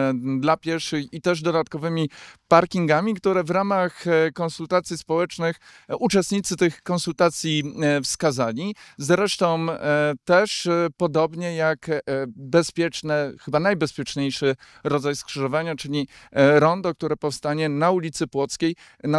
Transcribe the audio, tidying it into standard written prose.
dla pieszych i też dodatkowymi parkingami, które w ramach konsultacji społecznych uczestnicy tych konsultacji wskazali. Zresztą też podobnie jak bezpieczne, chyba najbezpieczniejszy rodzaj skrzyżowania, czyli rondo, które powstanie na ulicy Płockiej,